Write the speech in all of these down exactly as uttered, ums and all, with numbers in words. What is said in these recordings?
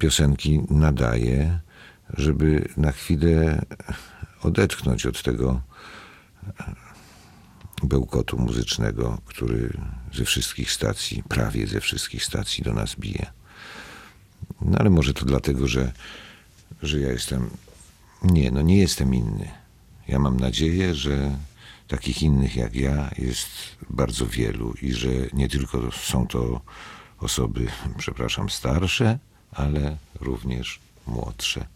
piosenki nadaję, żeby na chwilę odetchnąć od tego bełkotu muzycznego, który ze wszystkich stacji, prawie ze wszystkich stacji do nas bije. No ale może to dlatego, że, że ja jestem... Nie, no nie jestem inny. Ja mam nadzieję, że takich innych jak ja jest bardzo wielu i że nie tylko są to osoby, przepraszam, starsze, ale również młodsze.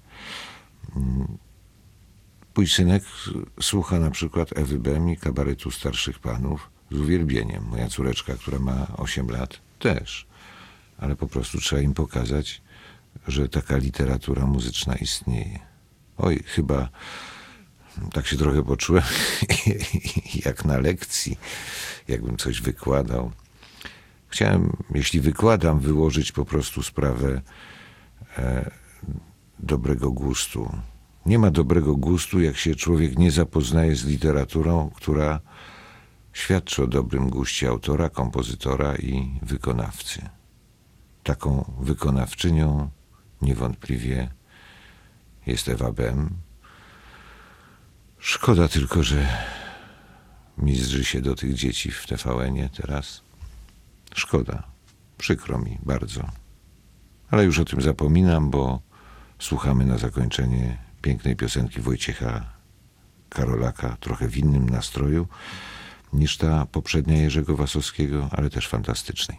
Mój synek słucha na przykład Ewy Bem i kabaretu starszych panów z uwielbieniem. Moja córeczka, która ma osiem lat, też. Ale po prostu trzeba im pokazać, że taka literatura muzyczna istnieje. Oj, chyba tak się trochę poczułem, jak na lekcji, jakbym coś wykładał. Chciałem, jeśli wykładam, wyłożyć po prostu sprawę e, dobrego gustu. Nie ma dobrego gustu, jak się człowiek nie zapoznaje z literaturą, która świadczy o dobrym guście autora, kompozytora i wykonawcy. Taką wykonawczynią niewątpliwie jest Ewa Bem. Szkoda tylko, że mizdrzy się do tych dzieci w T V N-ie teraz. Szkoda. Przykro mi bardzo. Ale już o tym zapominam, bo słuchamy na zakończenie pięknej piosenki Wojciecha Karolaka, trochę w innym nastroju niż ta poprzednia Jerzego Wasowskiego, ale też fantastycznej.